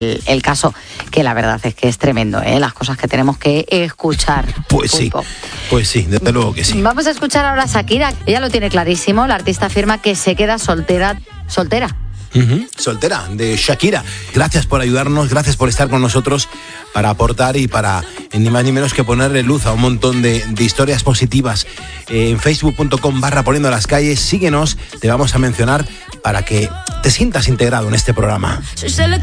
el caso, que la verdad es que es tremendo, las cosas que tenemos que escuchar. Pues sí, desde luego que sí. Vamos a escuchar ahora a Shakira. Ella lo tiene clarísimo. La artista afirma que se queda soltera. Soltera, de Shakira. Gracias por ayudarnos, gracias por estar con nosotros para aportar y para ni más ni menos que ponerle luz a un montón de historias positivas. En facebook.com/poniendo las calles, síguenos, te vamos a mencionar para que te sientas integrado en este programa.